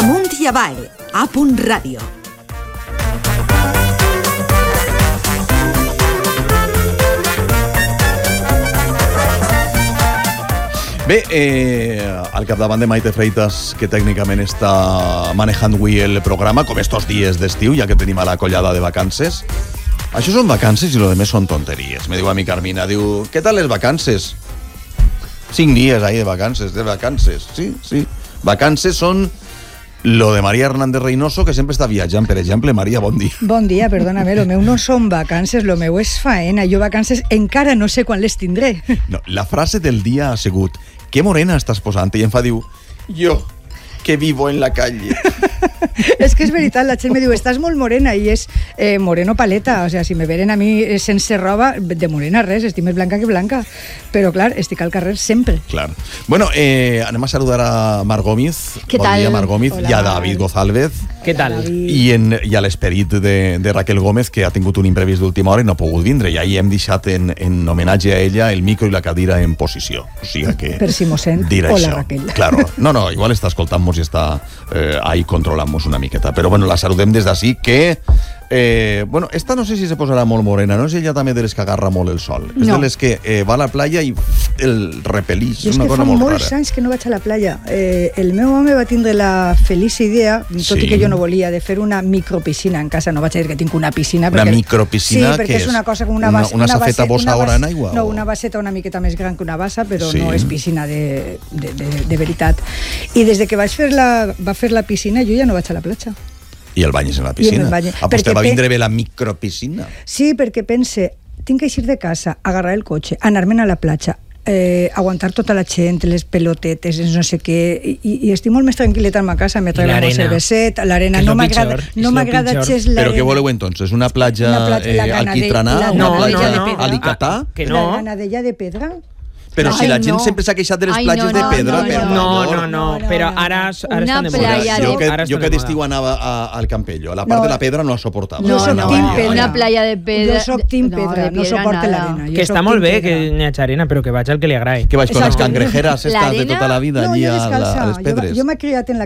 Amunt i avall, A.Ràdio. Bé, al capdavant de Maite Freitas, que tècnicament està manejant avui el programa, com estos dies d'estiu, ja que tenim a la collada de vacances. Això són vacances i lo demés són tonteries. Me diu a mi Carmina, diu, què tal les vacances? 5 dies ahí de vacances. Sí. Vacances són lo de María Hernández Reynoso, que sempre està viatjant, per exemple. Maria, bon dia. Bon dia, perdóname, lo meu no són vacances, lo meu és faena. Jo vacances encara no sé quan les tindré. No, la frase del dia ha sigut, que morena estàs posant? I em fa, diu, jo, que vivo en la calle. És que és veritat, la gent me diu, estàs molt morena, i és moreno paleta, o sea, si me veren a mi sense roba, de morena res, estic més blanca que blanca, però clar, estic al carrer sempre. Clar. Bueno, anem a saludar a Mar Gómez. Què bon tal? Dia, Mar Gómez, Hola, i a David González. Què tal? I a l'esperit de Raquel Gómez, que ha tingut un imprevist d'última hora i no ha pogut vindre, i ahir hem deixat en homenatge a ella el micro i la cadira en posició. O sigui que... Per si mos sent. Hola, això. Raquel. Claro. No, igual està escoltant-nos i està ahí controlant-nos una miqueta. Però bueno, la saludem des d'ací, que... bueno, esta no sé si se posarà molt morena, no és ella també de les que agarra molt el sol. No. És de les que va a la playa i el repelix. És una cosa molt rara. És que fa molts anys que no vaig a la playa. El meu home va tindre la feliç idea, tot i que jo no volia, de fer una micropiscina en casa. No vaig a dir que tinc una piscina. Una micropiscina? Sí, perquè és una cosa com una bassa. Una safeta bossadora en aigua? No, una basseta una miqueta més gran que una bassa, però no és piscina de veritat. I des de que va fer la piscina, jo ja no vaig a la platja. I el banyes en la piscina? Pues te va vindre bé la micropiscina? Sí, perquè pense, tinc que eixir de casa, agarrar el cotxe, anar-me'n a la platja, aguantar tota la gent, les pelotetes, no sé què, i estic molt més tranquil·leta en ma casa, me traigo un cerveset, l'arena, no m'agrada gens l'arena. Però què voleu entonces? Una platja alquitrana? Una platja alicatà? La granadella de pedra? Però si la gent sempre s'ha queixat de les platges de pedra, no, però ara estan de moda. Jo que d'estiu anava al Campello, a la part de la pedra no la suportava. Jo soc team pedra. Una playa de pedra. Jo soc team pedra, no suporto l'arena. Que està molt bé que n'hi hagi arena, però que vaig al que li agradi. Que vaig con les cangrejeres estas de tota la vida allí a les pedres. Jo m'he criat en la